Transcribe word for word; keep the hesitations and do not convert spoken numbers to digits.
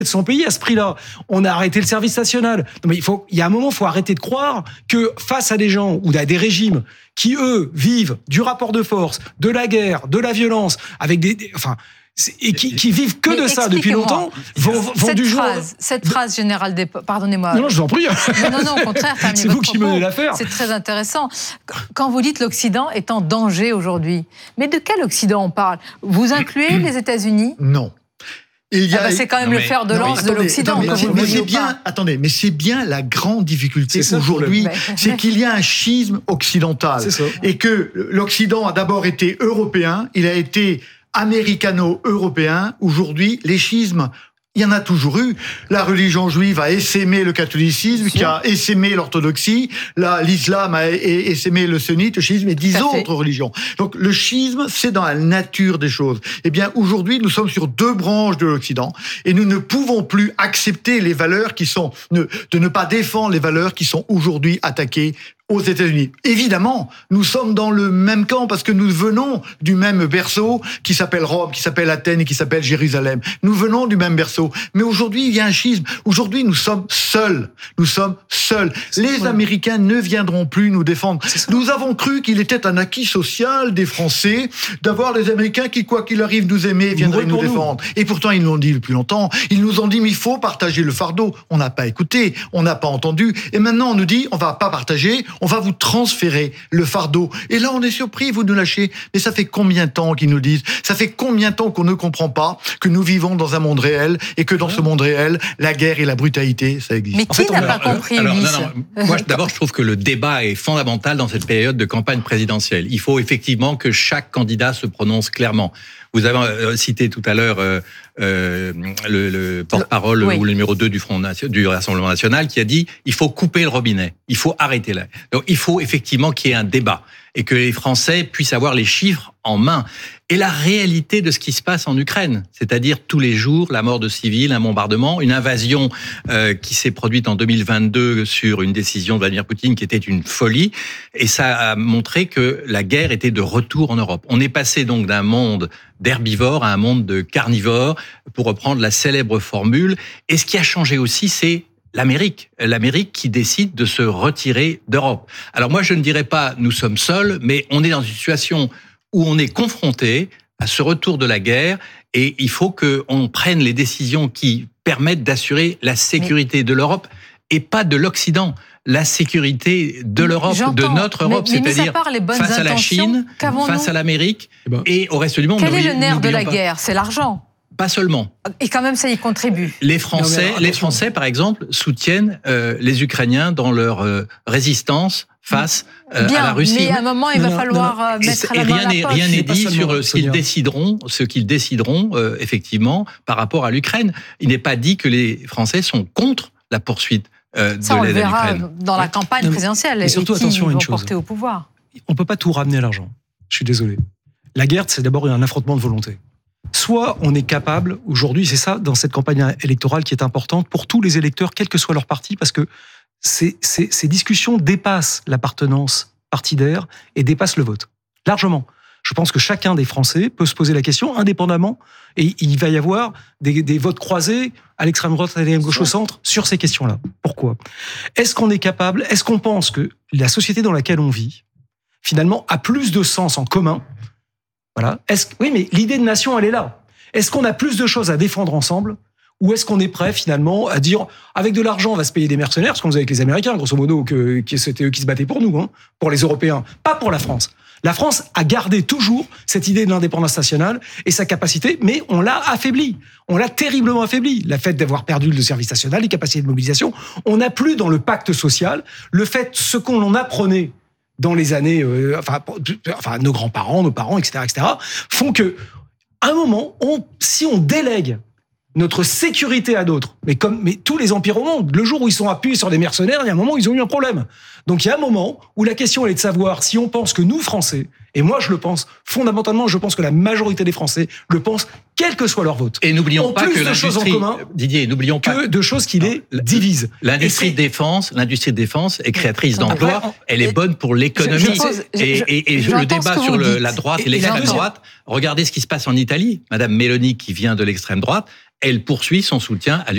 de son pays à ce prix-là. On a arrêté le service national. Non, mais il faut, il y a un moment, il faut arrêter de croire que face à des gens ou à des régimes qui, eux, vivent du rapport de force, de la guerre, de la violence, avec des, des enfin, et qui, qui vivent que mais de ça depuis longtemps, vont, vont cette du jour... Phrase, cette phrase, Général Despots, pardonnez-moi. Non, non, je vous en prie. Non, non, non, au contraire, c'est vous qui menez l'affaire. C'est très intéressant. Quand vous dites l'Occident est en danger aujourd'hui, mais de quel Occident on parle? Vous incluez les États-Unis? Non. Il y a... ah ben c'est quand même non, le fer de lance de l'Occident. Mais, mais, mais c'est bien, attendez, mais c'est bien la grande difficulté aujourd'hui, c'est qu'il y a un schisme occidental. Et que l'Occident a d'abord été européen, il a été américano-européen. Aujourd'hui, les schismes, il y en a toujours eu. La religion juive a essaimé le catholicisme, qui a essaimé l'orthodoxie. Là, l'islam a essaimé le sunnite, le schisme et dix autres religions. Donc, le schisme, c'est dans la nature des choses. Eh bien, aujourd'hui, nous sommes sur deux branches de l'Occident et nous ne pouvons plus accepter les valeurs qui sont, de ne pas défendre les valeurs qui sont aujourd'hui attaquées aux États-Unis. Évidemment, nous sommes dans le même camp parce que nous venons du même berceau qui s'appelle Rome, qui s'appelle Athènes et qui s'appelle Jérusalem. Nous venons du même berceau. Mais aujourd'hui, il y a un schisme. Aujourd'hui, nous sommes seuls. Nous sommes seuls. Les vrai. Américains ne viendront plus nous défendre. Nous avons cru qu'il était un acquis social des Français d'avoir les Américains qui, quoi qu'il arrive, nous aimaient et viendraient nous, nous défendre. Et pourtant, ils l'ont dit depuis longtemps. Ils nous ont dit, mais il faut partager le fardeau. On n'a pas écouté. On n'a pas entendu. Et maintenant, on nous dit, on va pas partager. On va vous transférer le fardeau. Et là, on est surpris, vous nous lâchez. Mais ça fait combien de temps qu'ils nous disent? Ça fait combien de temps qu'on ne comprend pas que nous vivons dans un monde réel et que dans ce monde réel, la guerre et la brutalité, ça existe. Mais qui en fait, n'a pas alors, compris, alors, Ulysse non, non, moi, d'abord, je trouve que le débat est fondamental dans cette période de campagne présidentielle. Il faut effectivement que chaque candidat se prononce clairement. Vous avez cité tout à l'heure euh, euh, le, le porte-parole oui. ou le numéro deux du Front du Rassemblement national qui a dit il faut couper le robinet, il faut arrêter là. Donc il faut effectivement qu'il y ait un débat et que les Français puissent avoir les chiffres en main et la réalité de ce qui se passe en Ukraine, c'est-à-dire tous les jours la mort de civils, un bombardement, une invasion euh, qui s'est produite en deux mille vingt-deux sur une décision de Vladimir Poutine qui était une folie et ça a montré que la guerre était de retour en Europe. On est passé donc d'un monde d'herbivores à un monde de carnivores, pour reprendre la célèbre formule. Et ce qui a changé aussi, c'est l'Amérique. L'Amérique qui décide de se retirer d'Europe. Alors moi, je ne dirais pas nous sommes seuls, mais on est dans une situation où on est confronté à ce retour de la guerre et il faut qu'on prenne les décisions qui permettent d'assurer la sécurité mais... de l'Europe et pas de l'Occident. La sécurité de l'Europe, de notre Europe, mais, mais c'est-à-dire face à la Chine, face à l'Amérique et, ben, et au reste du monde. Quel est le nerf de la guerre? C'est l'argent. Pas seulement. Et quand même, ça y contribue. Les Français, non, les Français, par exemple, soutiennent euh, les Ukrainiens dans leur euh, résistance face euh, Bien, à la Russie. Mais à un moment, il non, va falloir non, non. mettre et la main à la poche. Rien n'est dit sur ce qu'ils décideront, ce qu'ils décideront euh, effectivement par rapport à l'Ukraine. Il n'est pas dit que les Français sont contre la poursuite. Euh, Ça, on le verra dans la ouais. campagne présidentielle. Mais surtout, et qui attention à une chose. Porter au pouvoir. On ne peut pas tout ramener à l'argent. Je suis désolé. La guerre, c'est d'abord un affrontement de volonté. Soit on est capable, aujourd'hui, c'est ça, dans cette campagne électorale qui est importante, pour tous les électeurs, quel que soit leur parti, parce que ces, ces, ces discussions dépassent l'appartenance partidaire et dépassent le vote. Largement. Je pense que chacun des Français peut se poser la question indépendamment et il va y avoir des, des votes croisés à l'extrême droite et à l'extrême gauche au centre sur ces questions-là. Pourquoi ? Est-ce qu'on est capable, est-ce qu'on pense que la société dans laquelle on vit, finalement, a plus de sens en commun ? Voilà. Est-ce, oui, mais l'idée de nation, elle est là. Est-ce qu'on a plus de choses à défendre ensemble ? Ou est-ce qu'on est prêt, finalement, à dire, avec de l'argent, on va se payer des mercenaires, ce qu'on faisait avec les Américains, grosso modo, que, que c'était eux qui se battaient pour nous, hein, pour les Européens, pas pour la France. La France a gardé toujours cette idée de l'indépendance nationale et sa capacité, mais on l'a affaiblie. On l'a terriblement affaiblie. Le fait d'avoir perdu le service national, les capacités de mobilisation, on n'a plus dans le pacte social le fait, ce qu'on en apprenait dans les années, euh, enfin, enfin, nos grands-parents, nos parents, et cetera, et cetera, font que, à un moment, on, si on délègue notre sécurité à d'autres, mais comme mais tous les empires au monde, le jour où ils sont appuyés sur des mercenaires, il y a un moment où ils ont eu un problème. Donc il y a un moment où la question elle est de savoir si on pense que nous, Français, et moi je le pense, fondamentalement je pense que la majorité des Français le pensent, quel que soit leur vote. Et n'oublions pas plus que de choses en l'industrie, commun Didier, n'oublions pas que de choses qui les divisent. L'industrie de défense, l'industrie de défense est créatrice d'emplois, elle est bonne pour l'économie. Je, je pose, je, et, et, et le débat sur le, la droite et, et l'extrême droite, regardez ce qui se passe en Italie. Madame Meloni qui vient de l'extrême droite, elle poursuit son soutien à